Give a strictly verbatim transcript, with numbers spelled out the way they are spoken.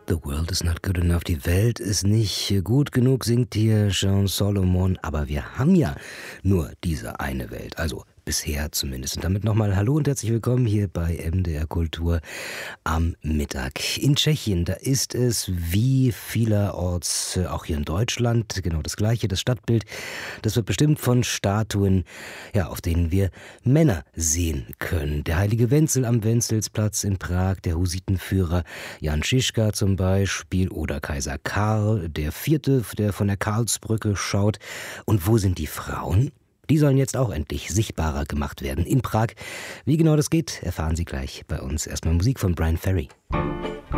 The world is not good enough. Die Welt ist nicht gut genug, singt hier Jean Solomon. Aber wir haben ja nur diese eine Welt. Also bisher zumindest. Und damit nochmal Hallo und herzlich willkommen hier bei M D R Kultur am Mittag. In Tschechien, da ist es wie vielerorts, auch hier in Deutschland, genau das Gleiche, das Stadtbild. Das wird bestimmt von Statuen, ja, auf denen wir Männer sehen können. Der heilige Wenzel am Wenzelsplatz in Prag, der Hussitenführer Jan Žižka zum Beispiel oder Kaiser Karl, der Vierte, der von der Karlsbrücke schaut. Und wo sind die Frauen? Die sollen jetzt auch endlich sichtbarer gemacht werden in Prag. Wie genau das geht, erfahren Sie gleich bei uns. Erstmal Musik von Bryan Ferry.